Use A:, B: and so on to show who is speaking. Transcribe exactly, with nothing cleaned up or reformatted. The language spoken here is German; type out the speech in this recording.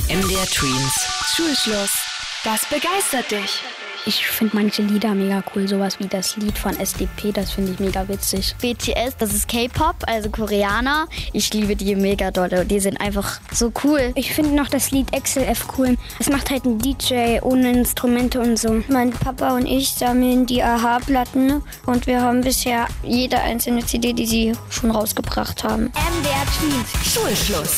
A: M D R Twins. Schulschluss. Das begeistert dich.
B: Ich finde manche Lieder mega cool, sowas wie das Lied von S D P, das finde ich mega witzig.
C: B T S, das ist K-Pop, also Koreaner. Ich liebe die mega doll, die sind einfach so cool.
B: Ich finde noch das Lied X L F cool. Es macht halt ein D J ohne Instrumente und so.
D: Mein Papa und ich sammeln die A H-Platten und wir haben bisher jede einzelne C D, die sie schon rausgebracht haben.
A: M D R Twins. Schulschluss.